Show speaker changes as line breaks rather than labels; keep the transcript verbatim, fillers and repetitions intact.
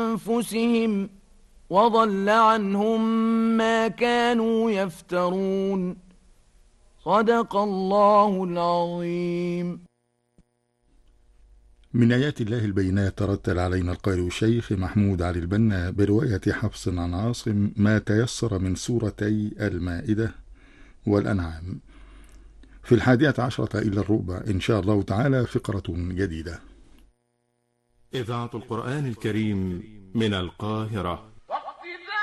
أنفسهم وضل عنهم ما كانوا يفترون. صدق الله العظيم.
من آيات الله البينات ترتل علينا القارئ الشيخ محمود علي البنا برواية حفص عن عاصم ما تيسر من سورتي المائدة والأنعام. في الحادية عشرة إلى الربع إن شاء الله تعالى فقرة جديدة.
إذاعة القرآن الكريم من القاهرة.